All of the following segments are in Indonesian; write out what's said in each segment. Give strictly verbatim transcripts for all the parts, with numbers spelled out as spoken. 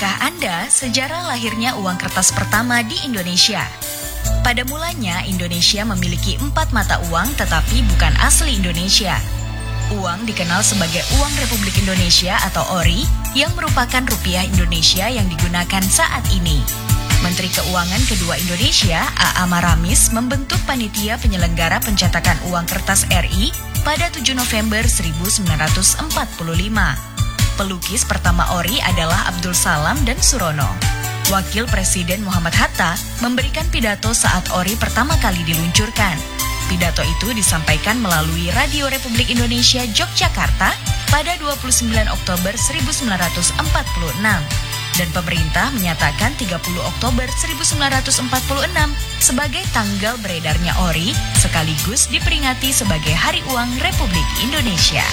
Tahukah Anda sejarah lahirnya uang kertas pertama di Indonesia? Pada mulanya, Indonesia memiliki empat mata uang tetapi bukan asli Indonesia. Uang dikenal sebagai Uang Republik Indonesia atau O R I yang merupakan rupiah Indonesia yang digunakan saat ini. Menteri Keuangan kedua Indonesia, A A Maramis, membentuk panitia penyelenggara pencetakan uang kertas R I pada tujuh November seribu sembilan ratus empat puluh lima. Pelukis pertama O R I adalah Abdul Salam dan Surono. Wakil Presiden Muhammad Hatta memberikan pidato saat O R I pertama kali diluncurkan. Pidato itu disampaikan melalui Radio Republik Indonesia Yogyakarta pada dua puluh sembilan Oktober seribu sembilan ratus empat puluh enam. Dan pemerintah menyatakan tiga puluh Oktober seribu sembilan ratus empat puluh enam sebagai tanggal beredarnya O R I sekaligus diperingati sebagai Hari Uang Republik Indonesia.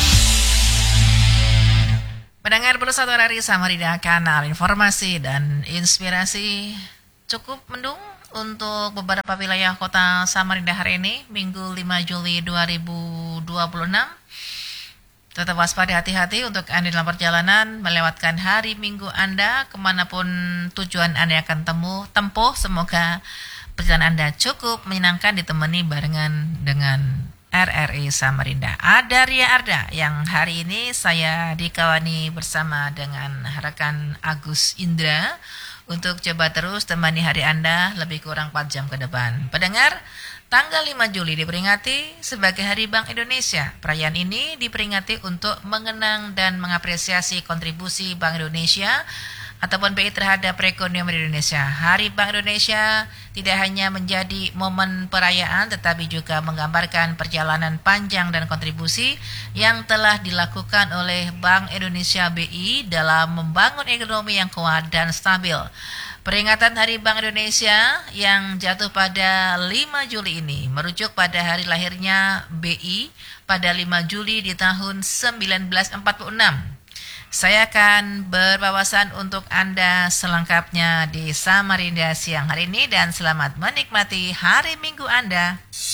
Pendengar Pulsa satu Hari Samarinda, kanal informasi dan inspirasi cukup mendung untuk beberapa wilayah kota Samarinda hari ini, Minggu lima Juli dua ribu dua puluh enam. Tetap waspada, hati-hati untuk Anda dalam perjalanan melewatkan hari Minggu Anda, kemanapun tujuan Anda akan temu, tempuh. Semoga perjalanan Anda cukup menyenangkan, ditemani barengan dengan R R I Samarinda. Ada Ria Arda yang hari ini saya dikawani bersama dengan rekan Agus Indra untuk coba terus temani hari Anda lebih kurang empat jam ke depan. Pendengar, tanggal lima Juli diperingati sebagai Hari Bank Indonesia. Perayaan ini diperingati untuk mengenang dan mengapresiasi kontribusi Bank Indonesia ataupun B I terhadap perekonomian Indonesia. Hari Bank Indonesia tidak hanya menjadi momen perayaan tetapi juga menggambarkan perjalanan panjang dan kontribusi yang telah dilakukan oleh Bank Indonesia B I dalam membangun ekonomi yang kuat dan stabil. Peringatan Hari Bank Indonesia yang jatuh pada lima Juli ini merujuk pada hari lahirnya B I pada lima Juli di tahun seribu sembilan ratus empat puluh enam. Saya akan berwawasan untuk Anda selengkapnya di Samarinda siang hari ini dan selamat menikmati hari Minggu Anda.